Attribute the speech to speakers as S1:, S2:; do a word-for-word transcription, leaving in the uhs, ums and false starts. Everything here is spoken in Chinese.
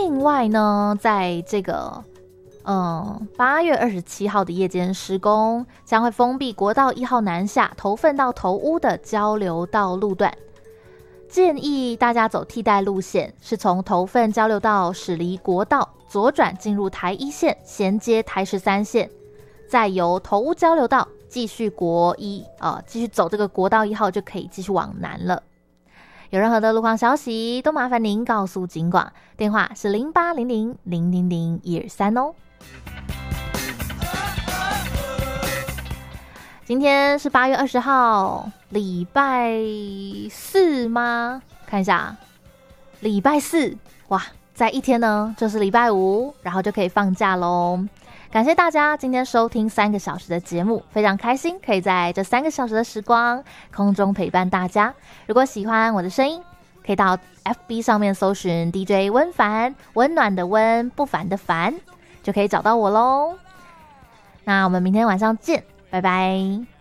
S1: 另外呢，在这个嗯八月二十七号的夜间施工，将会封闭国道一号南下头份到头屋的交流道路段。建议大家走替代路线，是从头份交流道驶离国道左转进入台一线，衔接台十三线，再由头屋交流道继续国一呃继续走这个国道一号，就可以继续往南了。有任何的路况消息，都麻烦您告诉警广，电话是零八零零零零零一二三哦。今天是八月二十号，礼拜四吗？看一下，礼拜四，哇，在一天呢就是礼拜五，然后就可以放假咯。感谢大家今天收听三个小时的节目，非常开心可以在这三个小时的时光空中陪伴大家。如果喜欢我的声音，可以到 F B 上面搜寻 D J 温凡，温暖的温，不凡的凡，就可以找到我咯。那我们明天晚上见，拜拜。